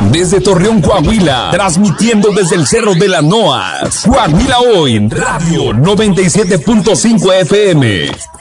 desde Torreón, Coahuila, transmitiendo desde el Cerro de las Noas. Coahuila Hoy, Radio 97.5 FM.